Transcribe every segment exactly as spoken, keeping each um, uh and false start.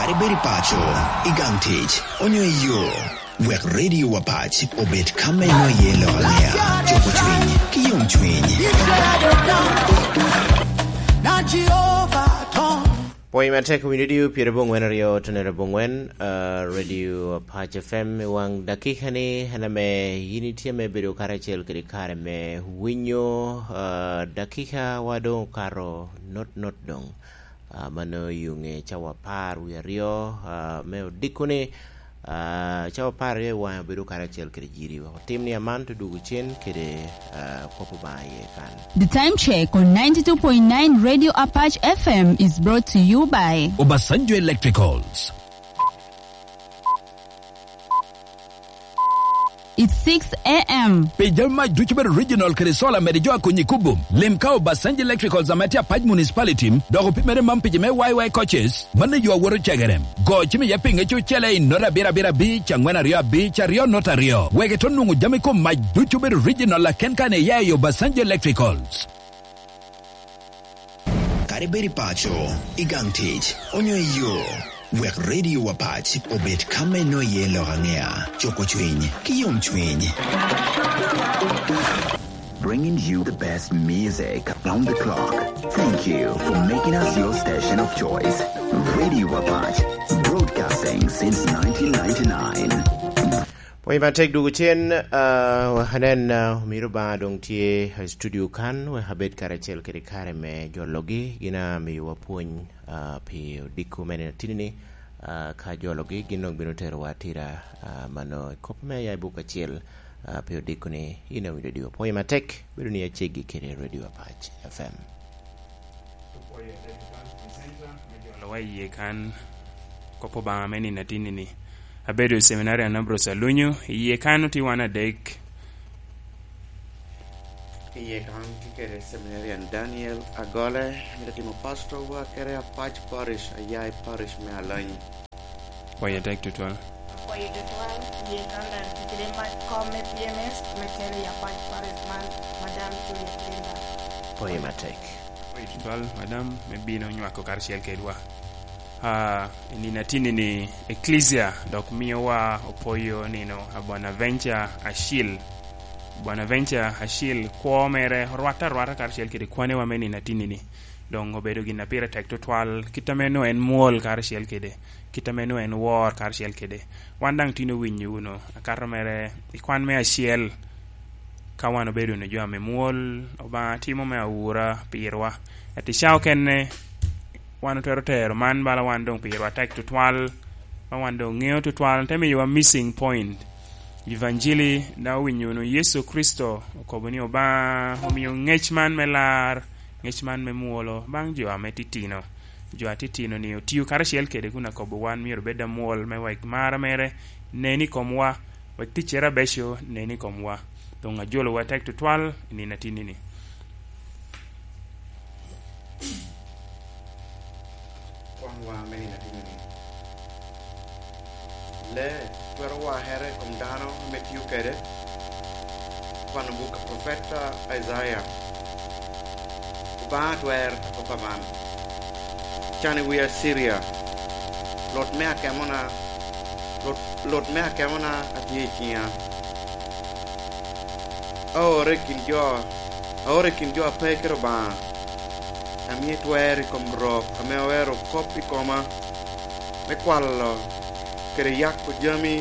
Kariberi pacho, igang tich, onyo iyo. Wek radio wapach, obet kame no yelo alea. Joko chwinyi, kiyong chwinyi. Poi mate community pira bongwen rio tenera bongwen radio Apache F M wang dakika ni haname unity me bedo karachel kiri kare me winyo dakika wado karo not not dong mano yunge chawa par wi rio me dikune chawa par ye wa bedo karachel kiri jiri wa tim ni aman to dugu chen kiri popo ba ye kan. The time check on ninety-two point nine Radio Apache F M is brought to you by Obasanjo Electricals. It's six a.m. Pejalma Duchiber Regional Kresola Medijo Kunyikubum. Limkao Obasanjo Electricals Amatia Paj Municipality. Dogo Pimere Mampijime Y Y coaches. Mane yo woro chagarem. Go chimi yapinge chu chele in Nora Bira Bira Beach Angwena Rio Beach Rio Nota Rio. Wegeton nungu jamiko Maj Duchiber Regional la Kenkane Yayo Obasanjo Electricals. Kariberi pacho, igang tich, onyo iyo. Wek radio wapach, obet kame no yelo angea. Joko chwinyi, kiyong chwinyi. Bringing you the best music round the clock. Thank you for making us your station of choice. Radio Apache, broadcasting since nineteen ninety-nine. Poi ba tek dugu chen uh, hanen uh, miruba dong tie studio kan we habet karachel kiri kare me jologi gina mi wapuny uh, pi diku mene tinini uh, ka jologi ginong binotero watira uh, mano kop me ya buka chel uh, pi diku ni ina mi radio. Poi ma tek biru ni achegi kiri Radio Apache F M. Poi ya tek kan presenter me jologi ye kan kopo ba meni na tinini abedo seminari anabro salunyo iye kanu ti wana dek iye kan kere seminari an Daniel Agole miratimo pastor wa kere Apache parish ayai parish me alani Oye dek tutwal Oye tutwal iye kan dan kire ma come P M S me kere Apache parish man madam Julia Linda Oye ma tek Oye tutwal madam me bino nywako karshel kedwa Uh, ni natini ni Ecclesia dok miwa opoyo nino Bonaventure Ashil Bonaventure Ashil kwa mere rwata rwata karshel kidi kwane wa meni natini ni dongo bedo gina pira tekto twal kitameno en muol karshel kidi kitameno en war karshel kidi wandang tino winyu uno akarro mere ikwan me Ashil kawano bedo no jua me muol oba timo me awura pirwa ati shao kenne wano tero tero man bala wandong piro attack to twal wandong ngeo to twal teme you are missing point evangeli na winyo no Yesu Kristo ko boni oba omiyo ngechman melar ngechman memuolo bang jo ametitino jo atitino ni otiu karashel kede kuna ko bo wan miro beda muol me wek mara mere neni komwa wek tichera besho neni komwa to ngajolo attack to twal ni natinini wa meni na tinini le pero wa here komdano metiu kede kwano buka profeta Isaiah ba twer kopaman chani we Syria lot me akemona lot lot me akemona atiechia ore kinjo ore kinjo apekero ba ami tueri komro ame overo copy coma me quallo kere yakko jami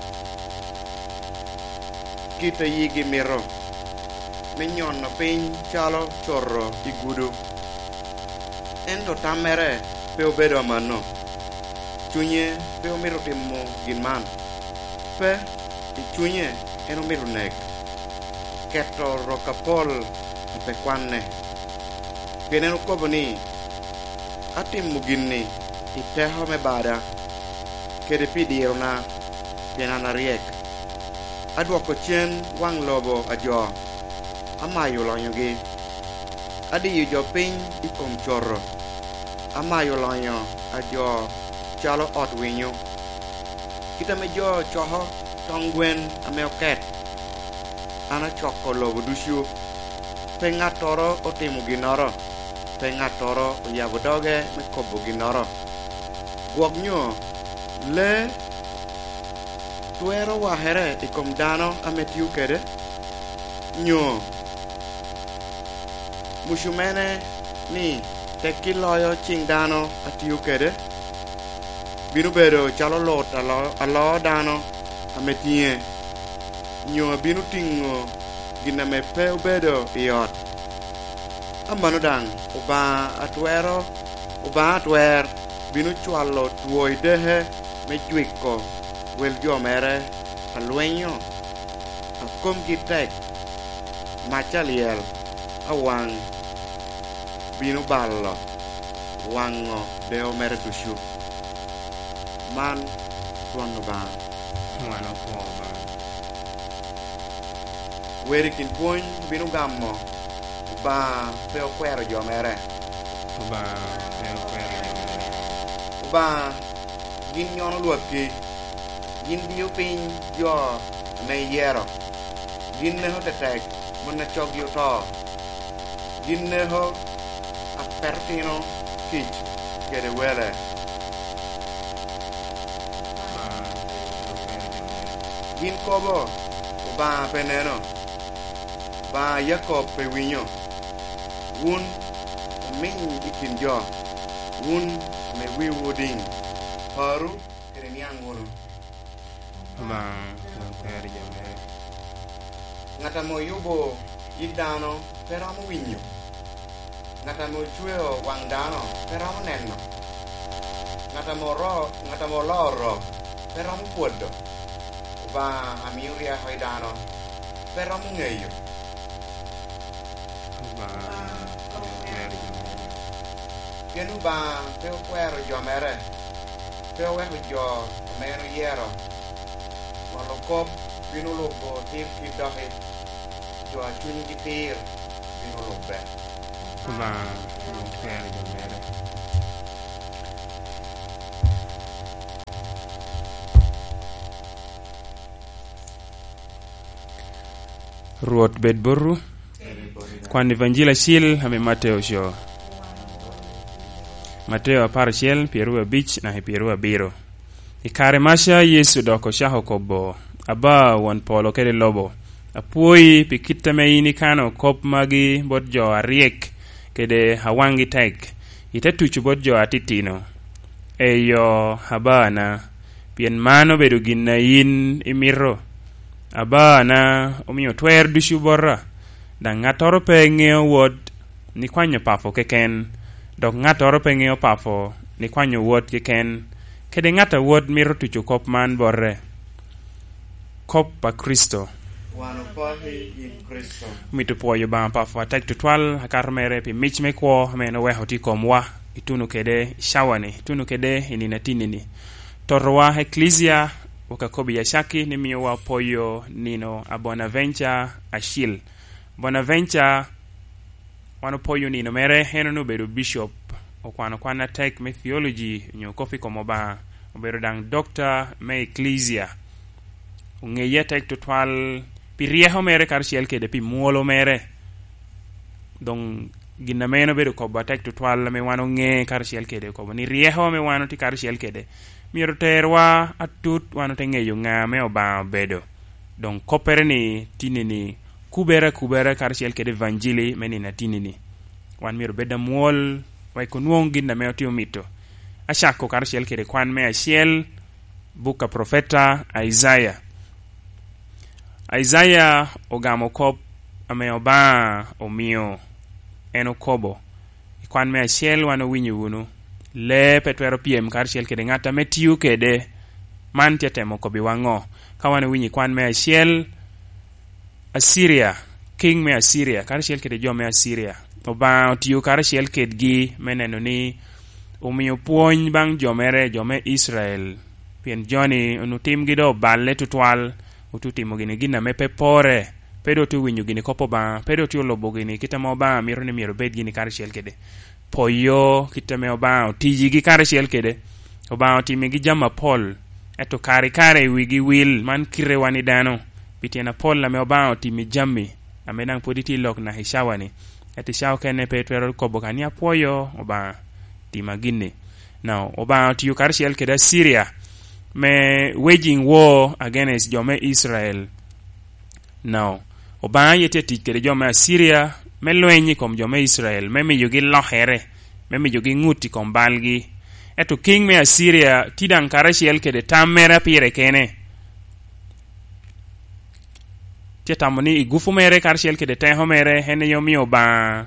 kita yigi miro me nyonno piny chalo chorro igudu ento tamere pe obedo manno chunye pe omiro timo ginman pe chunye eno miro nek keto rokapol pe kwanne Geneno koboni atim muginni iteho me bada kede pidirona yenana riek adwoko chen wang lobo ajo amayo lonyogi adi yujo piny ikom chorro amayo lonyo ajo chalo ot winyo kita me jo choho tongwen ame oket ana choko lobo dushu pe ngatoro otimo ginoro pe ngatoro oyago doge me kobo ginoro guok nyo le twero wahere ikom dano ametiu kede nyo mushumene ni teki loyo ching dano atiu kede binu bedo chalo lot alo, alo dano ametie nyo binu tingo gina me peu bedo iot ambano dang uba atwero uba atwer binu chwalo tuoi dehe me juiko wel jo mere alwenyo akom gitek machaliel awang binu ballo wango deo mere tushu man tuango bang mano ko ba weri kin puony binu gammo ba peo kwero jo mere ba peo kwero jo mere ba gin nyono luotki gin biyo piny jo ne yero gin neho tetek mona chog yu to gin neho apertino kich kede wele gin kobo ba peneno ba Jacob pe winyo wun min ikin jo wun me wi wuding paru kede niang wunu ba kwero jo mere ngata mo yubo idano pero mo winyo ngata mo chueo wang dano pero mo neno ngata mo ro ngata mo loro pero mo puodo ba amiuria hoidano pero mo ngeyo ba kwero jo mere genu ba peo kwero jo mere peo we jo mero yero molo kop binu lobo tir kidohe jo achuni gitir binu lobe ba kwero jo mere ruot bed boru kwan Evangila Shil ame Mateo show Mateo apar chiel pieru abich na pieru abiro ikare masha Yesu doko shaho kobo aba won polo kede lobo apuoi pikita me ini kano kop magi bot jo ariek kede hawangi tek itetuchu bot jo atitino eyo habana pien mano bedo ginna yin imiro abana omiyo twer dushu borra da ngatoro pe ngeo wod ni kwanyo pafo keken dok ngatoro pe ngeo pafo ni kwanyo wod keken kede ngata wod miro tuchu kop man borre kop pa Kristo wano pahi in Kristo mito poyo ba pafo atek tutwal hakar mere pi mich me kwo meno weho ti komwa itunu kede shawane itunu kede inina tinini torwa ecclesia wakakobi ya shaki ni miyo wa poyo nino a Bonaventure Ashil Bonaventure wano poyo nino mere heno no bedo bishop okwano kwana tek me theology nyo kofi komoba obedo dang doctor me ecclesia ungeye tek tutwal pi rieho mere karshiel kede pi muolo mere dong ginna meno bedo koba tek tutwal me wano nge karshiel kede koba ni rieho me wano ti karshiel kede miro terwa atut wano tengeyo ngame oba bedo donc kopere ni tinini kubera kubera karshiel kede evanjili meni na tinini wan miro beda muol wai konuongi na meo tio mito ashako karshiel kede kwan me ashiel buka profeta Isaiah Isaiah ogamo kop ame oba omio eno kobo kwan me ashiel wano winyu wunu le petwero piem karshiel kede ngata metiu kede man tetemo kobi wango kawane winyi kwan me ashiel Assyria king me Assyria karshiel kede jo me Assyria oba tiu karshiel kedgi meneno ni umiyo puony bang jomere jome Israel pien joni unutim gido balle tutwal ututimo gini gina mepe pore pedo tu winyu gini kopo ba pedo tu lobo gini kitamo ba miro ni miro bed gini karshiel kede poyo kitame oba tiji gi karshiel kede oba timi gi jama pol eto kare kare wigi wil man kire wani dano bitena pol la me oba timi jammi amenang poditi lok na hishawani eti shaw kene petwero kobo kania poyo oba tima gini Now, oba tiyo karshel kede Syria me waging war against jome Israel. Now, oba yete tich kede jome Syria me lwenyi kom jome Israel me miyo gi lohere me miyo gi nguti kom balgi. Eto king me Syria tidang karshel kede tamera pire kene. Tamoni igufu mere karshel kede teho mere hene yomi oba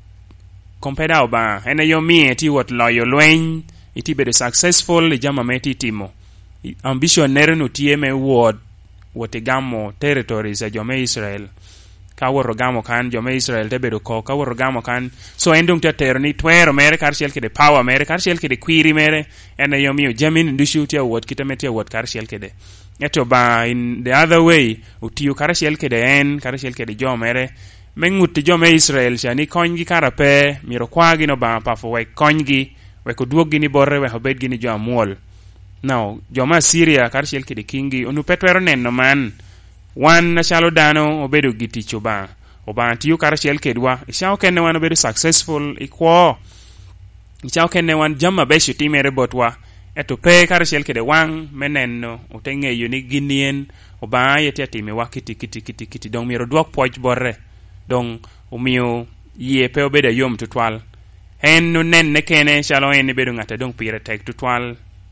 kompeda oba hene yomi eti wat loyo lwen iti bede successful le jama meti timo ambition nere no tieme word wote gamo territories a jome Israel ka woro gamo kan jome Israel te bedo ko ka woro gamo kan so endung te terni twero mere karshel kede power mere karshel kede query mere hene yomi o jamin ndushu te word kitamete word karshel kede eto ba in the other way utiyo karashel kede en karashel kede jomere menguti jome Israel shani kongi karape miro kwagi no ba pafo we kongi we ko duogi ni borre we hobed gini jo amwol. Now joma Syria karashel kede kingi onu petwero nenno man wan na chalo dano obedo giti choba oba tiyo karashel kedwa ishao kenne wan obedo successful ikwo ishao kenne wan jama besho timere botwa eto pe karashel kede wang menenno utenge yuni ginien oba yete atime wakiti kiti kiti kiti dong miro duok poj borre dong umio ye pe obeda yom tutwal en no nen ne kene chalo en bedo ngata dong pire tek tutwal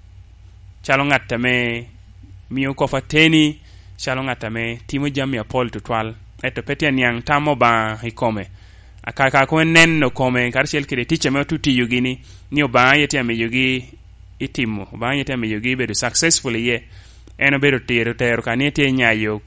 chalo ngata me mio kofa teni chalo ngata me timo jamia pol tutwal eto petia nyang tamo ba hikome akaka ko nen no kome karashel kede tiche me tuti yugini ni oba yete ame yugi itimo ba yete me yogi bedo successfully ye eno bedo tiro tero kanete nyayo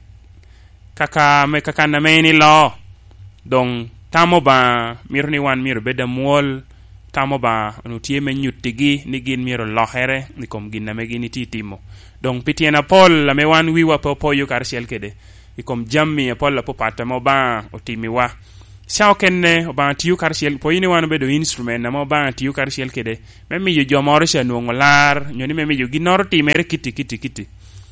kaka me kaka na me ni lo dong tamo ba miro ni wan miro beda muol tamo ba no tie me nyutigi ni gin miro lohere ni kom gin na me gin titimo dong pitiena pol la me wan wiwa po po yo karshel kede ikom jammi pol la po pata mo ba otimi wa sao kenne oba tiyu karshel po yini wan bedo instrument na mo ba tiyu karshel kede me mi yo jomoro sha nuongo lar nyoni me mi yo ginoro timere kiti kiti kiti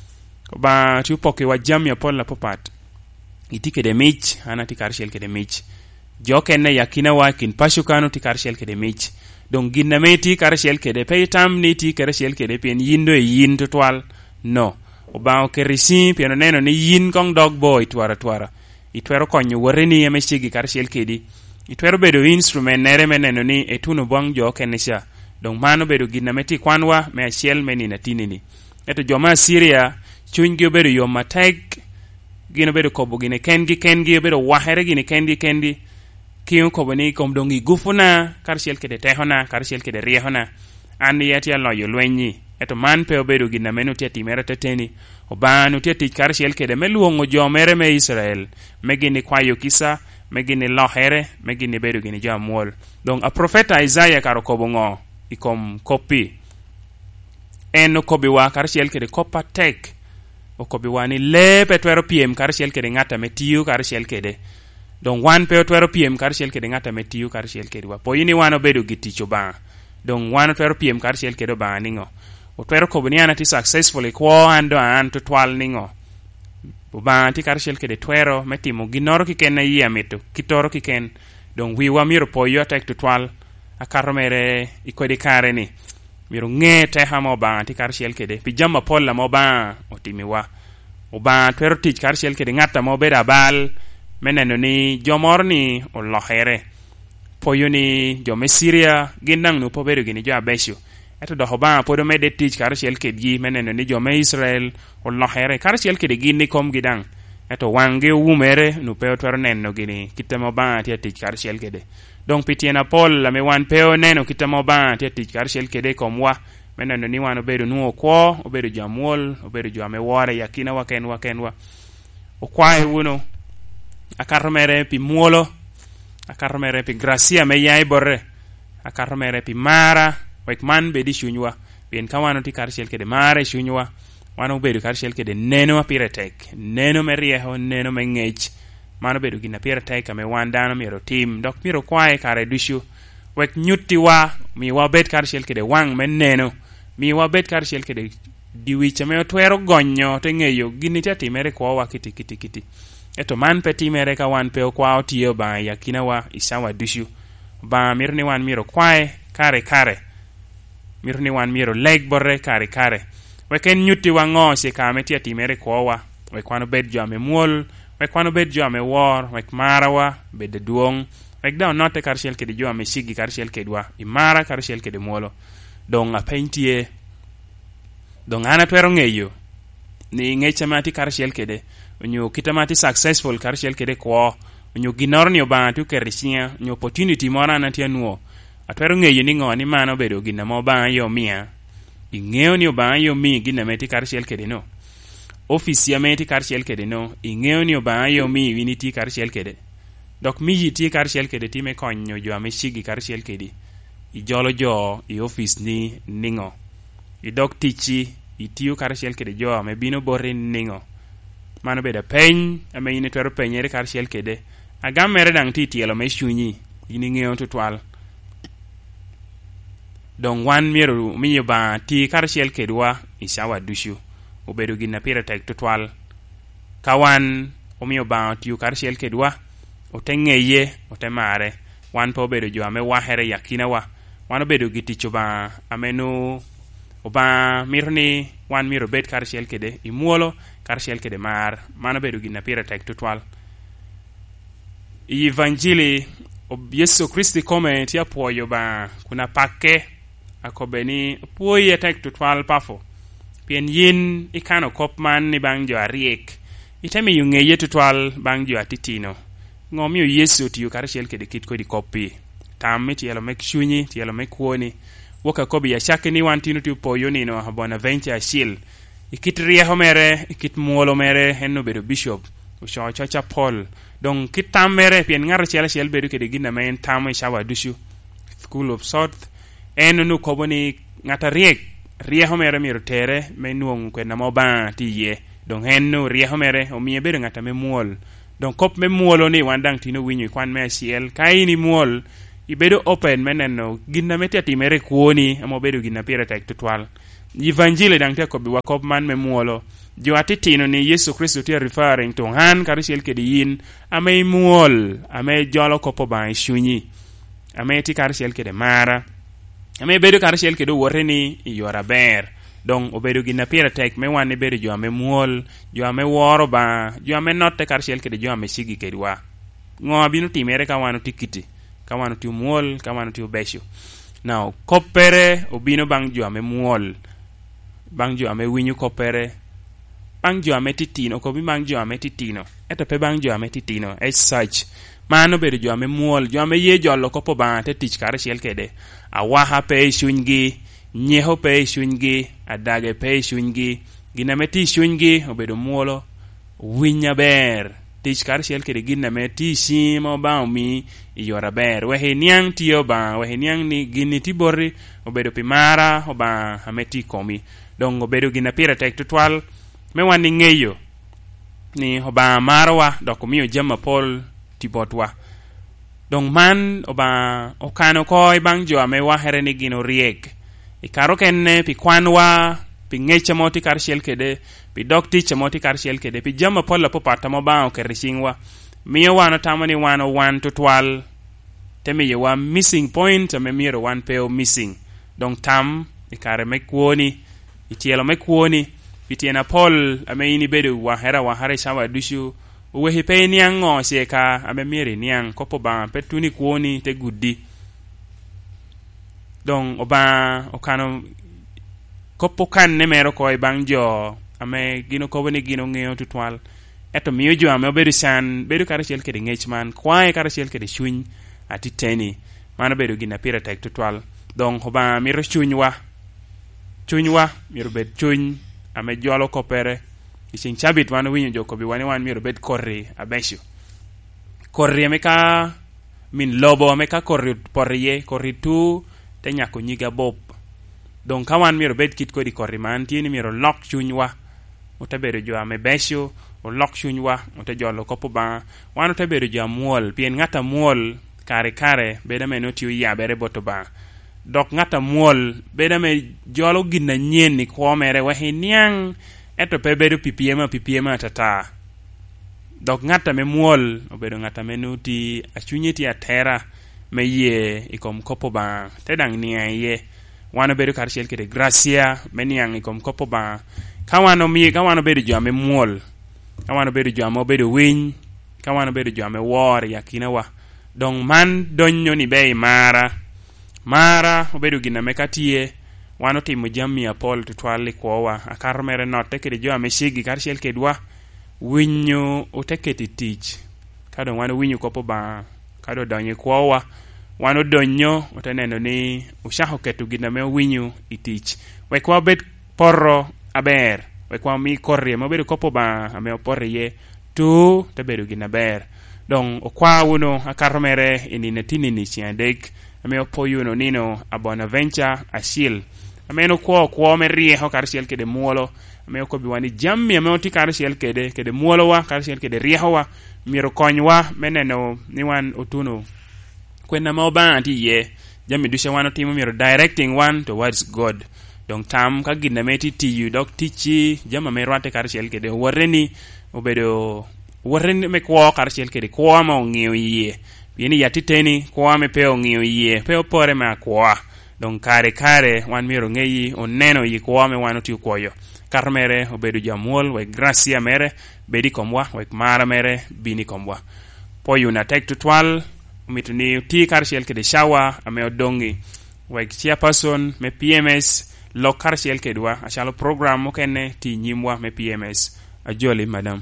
oba tiyu poke wa jammi pol la po pat iti kede mich ana ti karshel kede mich jo kenne yakina wa kin pashukano ti karshel kede mich donc ginna meti karshel kede pay tam ni ti karshel kede pen yindo e yin totwal no oba o kerisi pen neno ni yin kong dog boy twara twara itwero konyo wareni ya meshigi karshel kedi itwero bedo instrument nere meneno ni etuno bang jo kenesha donc mano bedo ginna meti kwanwa me achiel meni na tinini eto joma Syria chungi bedo yo matek gino bedo kobo gine kengi kengi bedo wahere gine kendi kendi kiyo kobo ni kom dongi gufuna karshel kede tehona karshel kede riehona andi yati allo yo lwenyi eto man pe obedo gina menu tia timera teteni obanu tia tich karshel kede meluongo jomere me Israel megini kwayo kisa megini lohere megini bedo gini jo amwol donc a profeta Isaiah karo kobo ngo ikom kopi eno kobi wa karshel kede kopa tek o kobi wa ni lepe twero piem karshel kede ngata metiyo karshel kede donc wan pe twero piem karshel kede ngata metiyo karshel kede wa po yini wano bedo giticho ba donc wan twero piem karshel kede ba ningo o twero kobo ni anati successfully kwa ando an to twal ningo ba ti karshel kede twero metimo ginoro kiken na yia meto kitoro kiken donc wi wa miro po yo tek to twal akaro mere ikode kare ni miro ngete hamo ba ti karshel kede pijama polla mo ba otimi wa o ba twero tich karshel kede ngata mo beda bal meneno ni jomorni o lohere poyo ni jome Syria ginang no pobedo gini jo abesho eto do hoba podo mede tich karshel kedgi meneno ni jome Israel o lohere karshel kede gini kom gidang eto wange umere no peo twero neno gini kitamo ba ti tich karshel kede donc pitiena pol la me wan peo neno kitamo ba ti tich karshel kede komwa meneno ni wan obedo nuo kwo obedo jamwol obedo jo ame wore yakina waken waken wa o kwae wuno akarmere pi muolo akarmere pi gracia me yai borre akarmere pi mara wek man be di shunywa bien kawano ti karshel kede mare shunywa wano bedo karshel kede neno apiretek neno merieho neno mengech mano bedo gina piretek ame wandano miro tim dok miro kwae kare dushu wek nyuti wa mi wa bet karshel kede wang men neno mi wa bet karshel kede diwicha me otwero gonyo tengeyo gini tati mere kwa wa kiti kiti kiti eto man peti mere ka wan pe kwa otiyo ba yakina wa isawa dushu ba mirni wan miro kwae kare kare miro ni wan miro leg borre kare kare we ken nyuti wango se kame tia timere kowa we kwano bed jo ame muol we kwano bed jo ame war we marawa bed duong we da note karshel kede jo ame shigi karshel kedwa imara karshel kede muolo dong a paintie dong ana pero ngeyo ni ngecha mati karshel kede nyu kitamati successful karshel kede ko nyu ginor ni oba tu kerisia nyu opportunity mora na tia nuo atwero ngeyo ni ngoni mano bedo gina mo ba yo mia ingeo ni oba yo mi gina meti karshel kede no office ya meti karshel kede no ingeo ni oba yo mi winiti karshel kede dok mi yiti karshel kede time konyo jo ame shigi karshel kede i jolo jo i office ni ningo i dok tichi i tiyo karshel kede jo ame bino bore ningo mano beda peny ame ine twero penyere karshel kede agam mere dang ti tielo me shunyi ini ngeo tutwal don wan miro miyo ba ti karshel kedwa isawa dushu obedo gina pira tek tutwal kawan omiyo ba ti karshel kedwa otengeye otemare wan po bedo jo ame wahere yakina wa wan obedo giticho ba amenu oba mirni wan miro bet karshel kede imuolo karshel kede mar mano bedo gina pira tek tutwal Evanjili Yesu Kristi kome tia puoyo ba kuna pake akobeni puoye tek tutwal pafo pien yin ikano kopman ni bang jo ariek itemi yungeye tutwal bang jo atitino ngomiyo Yesu tiyo karshel kede kit kodi kopi tam tielo mek shunyi tielo mek kuoni woka kobi ya shake ni wantino tiyo poyo nino habona venture ashil ikit rieho mere ikit muolo mere henno bedo bishop usho chocha Paul donc kit tamere pien ngar chela shel bedo kede gina men tam shawa dushu school of south eno nu koboni ngata riek rieho mere miro tere menuong kwena moba tiye donc henno rieho mere o miye bedo ngata me muol donc kop me muolo ni wandang tino winyo kwan me shiel kaini muol ibedo open meneno gina meti atimere kuoni amo bedo gina pira tek tutwal Evanjili dang te kobi wakop man me muolo jo atitino ni Yesu Kristo tia referring to han karishel kede yin ame muol ame jolo kopo ba shunyi ame ti karishel kede mara ame bedo karishel kede wore ni yora ber donc obedo gina pira tek me wan bedo jo ame muol jo ame woro ba jo ame notte karishel kede jo ame shigi kede wa ngo binu timere ka wanu tikiti ka wanu ti muol ka wanu ti besho now kopere obino bang jo ame muol bang jo ame winyu kopere bang jo ame titino ko bi bang jo ame titino eto pe bang jo ame titino as such mano bedo jo ame muol jo ame ye jollo kopo ba te tich karshel kede awaha pe shungi nyeho pe shungi adage pe shungi gina meti shungi obedo muolo winya ber tich karshel kede gina meti shimo ba mi yora ber wehe niang tiyo ba wehe niang ni gini tibori obedo pimara oba ameti komi donc obedo gina pira tek tutwal me wani ngeyo ni oba marwa doko miyo jama Paul tibotwa donc man oba okano ko bang jo ame wahere ni gino riek ikaro kenne pi kwanwa pi ngecha moti karshel kede pi dokti chamoti karshel kede pi jama Paul la popata mo ba o kerishingwa miyo wano tamani wano one to twelve temi ye wa missing point ame miro one peo missing donc tam ikare mekwoni itielo mekwoni pitiena Paul ame ini bedo wa hera wa hare shawa dushu uwe hipe niang ngo seka ame mire niang kopo ba petuni kwoni te gudi donc oba okano kopo kan ne mero ko bangjo ame gino ko boni gino ngeo tutwal eto miyo jo ame obedo san bedo karashel kede ngechman kwae karashel kede shuny ati teni mano bedo gina pira tek tutwal donc oba miro chunywa chunywa miro bed chuny ame jolo kopere ising chabit wano winyo joko bi wani wan miro bed korri abeshu korri ameka min lobo ameka korri porye korri tu te nyako nyiga bob donc kawan miro bed kit ko di korri man tieni miro lock chunywa utabere jo ame beshu o lock chunywa utajolo kopo ba wano tabere jo muol pien ngata muol kare kare beda meno tiu ya bere botoba dok ngata muol beda me jolo ginna nyen ni ko mere wa hiniang eto pe bedo pipiema pipiema tata dok ngata me muol obedo ngata menuti achunyeti atera me ye ikom kopo ba tedang ni ye wano bedo karchiel kede gracia meniang ikom kopo ba ka wano mi ka wano bedo jame muol ka wano bedo jame bedo winy ka wano bedo jame war yakina wa dong man donyo ni bei mara mara obedo gina mekatie wano timo jammi apol tutwali kwa akar mere note kede jame shigi karchiel kedwa winyo uteketi tich kado wano winyo kopo ba kado donye kwa wano donyo utaneno ni ushaho ketu gina me winyo itich wekwa bet porro aber wekwa mi korrie mobedo kopo ba ame oporre ye tu tebedo gina ber dong okwa uno akarmere inine tinini chiandek ame opoyuno nino Bonaventure Ashil ame no kwa kwa merie ho karsiel kede muolo ame ko biwani jammi ame oti karsiel kede kede muolo wa karsiel kede rieho wa miro konywa meneno niwan otuno kwena maobanti ye jammi dusha wano timo miro directing one towards God donc tam ka ginna meti tiyu dok tichi jama merwate karsiel kede wareni obedo wareni me kwa karsiel kede kwa ma ongiyo ye yeni yatiteni kwa me pe ongiyo ye pe opore ma kwa donc kare kare wan miro ngeyi oneno yi kwa me wano tiyu koyo karmere obedo jamuol we gracia mere bedi komwa we mara mere bini komwa poyuna tek tutwal mituni ti karsiel kede shawa ame odongi we chairperson me P M S lo karsiel kedwa achalo program mokene ti nyimwa me P M S ajoli madam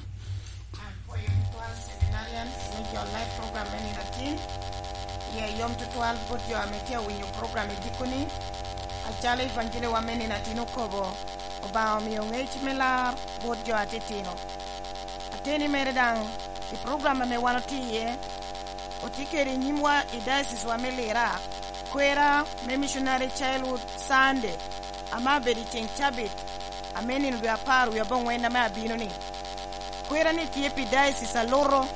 tutual botyo ametia winyo program edikoni achale evangile wameni na tino kobo oba omiyonge chimela botyo atetino ateni meredang i program me wano tiye otikeri nyimwa idasis wamelera kwera me missionary childhood Sunday ama bedi cheng chabit ameni ndu aparu ya bongwenda ma abino ni kwera ni tiye pidasis aloro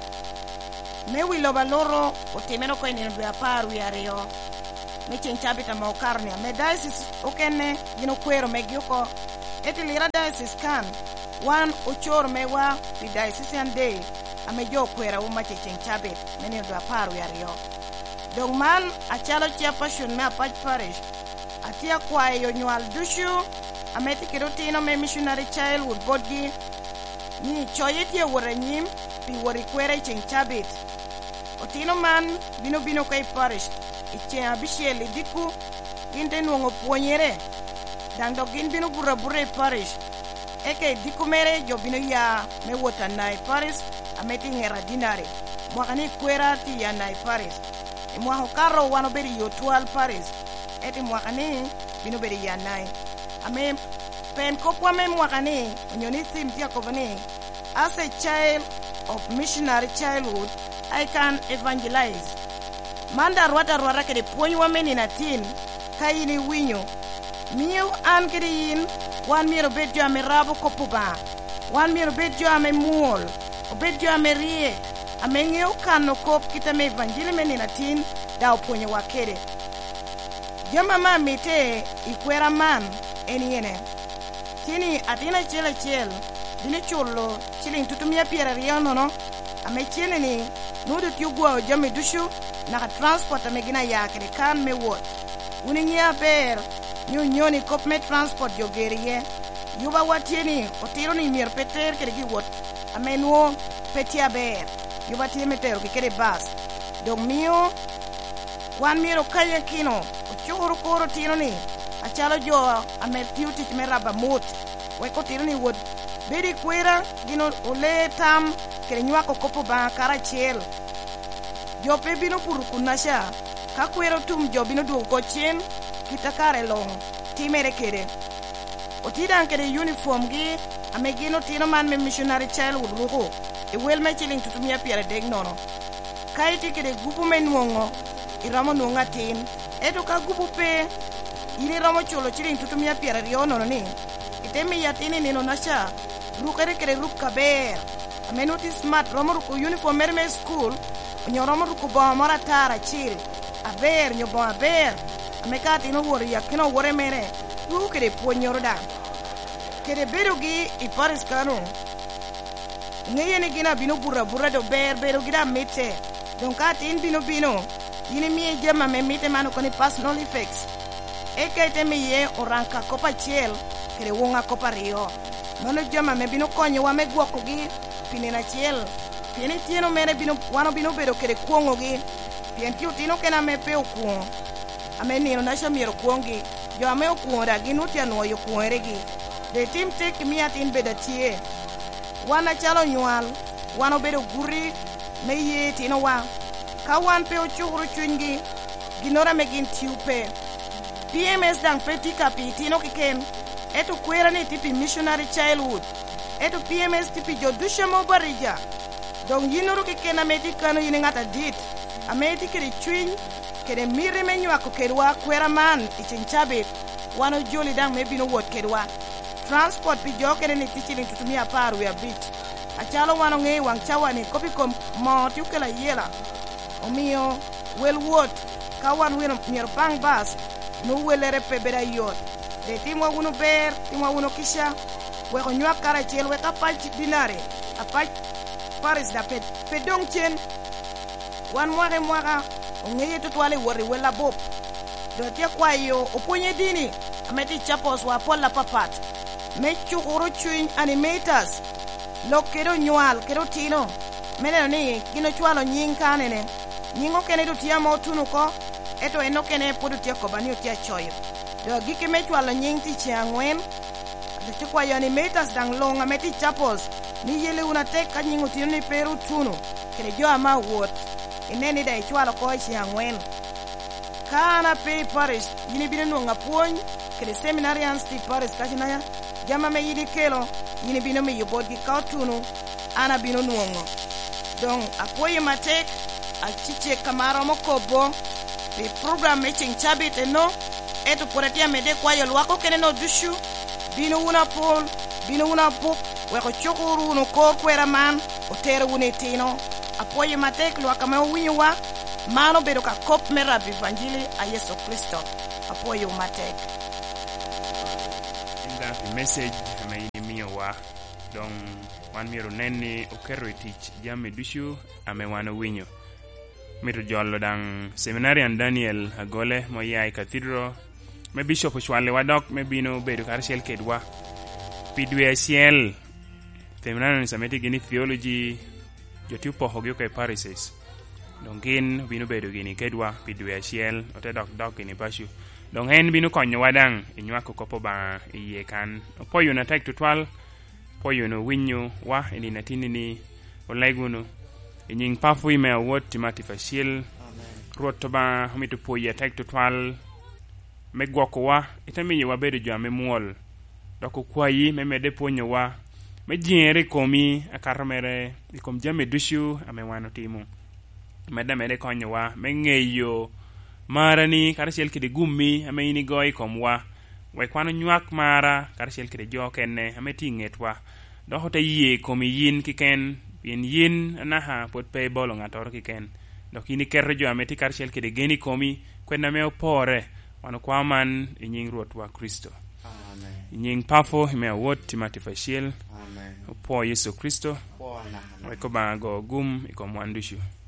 me wilo baloro otimeno ko inen bia paru yario me chinchabita ma okarnia me diocese okene gino kwero me gyoko etilira diocese kan wan ochor me wa pi diocese ande ame jo kwera uma chinchabit me ne bia paru yario dong man achalo chia passion me apach parish atia kwa yo nyual dushu ameti kirotino me missionary childhood bodgi ni choyeti woranyim pi wori kwera chinchabit otino man bino bino kai parish iche abishele diku ginte nuongo puonyere dang dog gin bino bura bura parish eke diku mere jo bino ya me wota nai parish ameti ngera dinare mwakani kwera ti ya nai parish e mwaho karo wano beri yo twelve parish eti mwakani bino beri ya nai ame pen kopwa me mwakani nyoni thim tia kovani as a child of missionary childhood I can evangelize. Manda rwata rwara kede puonyi wameni na tin kaini winyo. Miyo an kede yin wan miro bedjo ame rabo kopuba. Wan miro bedjo ame muol. Obedjo ame rie. Ame ngeo kano kop kita me evangeli meni na tin da uponye wakede. Jama ma mite ikwera man eni yene. Tini atina chela chel. Dine chulo chili intutumia piera riano no. Ame chene ni nudu tiugwa jami dushu na transport amegina yakre kan me wot uni nya ber nyu nyoni kop me transport jogeriye yuba watieni otiro ni mier peter kere gi wot amenwo petia ber yuba tie metero ki kere bas dog mio wan miro kaya kino ochoro koro tino ni achalo jo ame tiuti me raba mot we ko tiro ni wot bedi kwera gino ole tam kere nywako kopo ba karachiel jope bino purukunasha ka kwero tum jobino duoko chien kitakare long timere kere otidan kere uniform gi amegino tino man me missionary childhood ruko e wel me chiling tutumia piere deg nono kaiti kere gupu me nuongo iramo nuonga tin eto ka gupu pe ini ramo chulo chiling tutumia piere rio nono ni itemi yatini nino nasha rukere kere ruka ber amenuti smart romo ruko uniform merme school nyoromo ruko ba mara tara chiri aber nyobo aber amekati no wori yakino wore mere rukere puonyoro da kere berugi i paris kanu ngeye ne gina bino burra burra do ber beru gida mete donc ati in bino bino yini mi jema me mete mano koni personal effects eke te mi ye oranka kopa chiel kere wonga kopa rio mono joma me bino konyo wa me gwoko gi pinena chiel pieni tieno mere bino wano bino bedo kere kuongo gi pien tiu tino kena me pe okuongo ame nino na shamiero kuongi jo ame okuonda ginuti anuoyo kuonre gi de tim tek mi atin beda tie wana chalo nyual wano bedo guri me ye tino wa ka wan pe ochuguru chunygi ginora me gin tiupe P M S dang peti kapi tino kiken eto kwera ni tipi missionary childhood eto P M S tipi jodusha mo barija dong yinuru kiken ameti kano yini ngata dit ameti kiri chuny kere miri menywa ko kerwa kwera man ichinchabe wano joli dang mebino wot kerwa transport pi jo kere ni tichini tutumia paru ya bit achalo wano nge wang chawa ni kopi kom mo tiukela yela omio wel wot kawan wino mier bang bas no welere pebera yot de timo uno ber timo uno kisha we ko nywa kara chel we kapal dinare apaj paris da pet pedong chen wan moire moira ngeye to toile wori wela bop do te kwayo oponye dini ameti chapos wa pola papat me chukuru chuin animators lo kero nyual kero tino meneno ni kino chwalo nying kanene nyingo kene do tiamo tunu ko eto eno kene podo tia ko bani tia choyo do gike me chwalo nying ti chiangwen de ti kwa yani metas dang longa meti chapos ni yele una tek ka nyingo tino ni peru tunu kene jo ama wot ineni da chwalo ko chiangwen kana pe paris yini bino nga puony kene seminarians ti paris kachina jama me yidi kelo yini bino me yobodi ka tunu ana bino nuongo donc apoye matek a chiche kamaro mokobo the program meeting chabit no eto poratia mede kwa yo lwako kene no dushu bino una pol bino una pop we ko chokuru no ko kwera man otere une tino apoye matek lwaka me winwa mano bedo ka kop mera bivangili a Yesu Kristo apoye matek inda message me yimiyo wa donc wan miro neni okero tich jame dushu ame wana winyo mito jollo dang seminarian Daniel Agole mo yai cathedral me bishop Shwale wadok me bino bedo karshel kedwa pidwe ciel seminarian sameti gini theology jotupo hogyo kai parishes dongin bino bedo gini kedwa pidwe ciel ote dok dok gini bashu dong hen bino konyo wadang inywako kopo ba iye kan opoyo na tek tutwal poyo no winyo wa ini natini ni olaiguno inying pafu ime awot timati fashil ruoto ba humitu poye tek tutwal megwako wa itami yewa bedo jwa memuol doko kwa yi memede ponyo wa mejinere komi akarmere ikom jame dushu ame wano timu meda mede konyo wa mengeyo marani karashel kide gummi ame ini goi komwa we kwano nywak mara karashel kide jo kenne ame tingetwa doko te yie komi yin kiken yin yin anaha pot pe bolo ngator kiken dokini kerre jo ame ti karashel kide geni komi kwenda me opore wano kwa man inying ruot wa Kristo. Amen. Inying pafo ime awot timati fashil. Amen. Upo Yesu Kristo. Weko ba go gum iko mwandushu.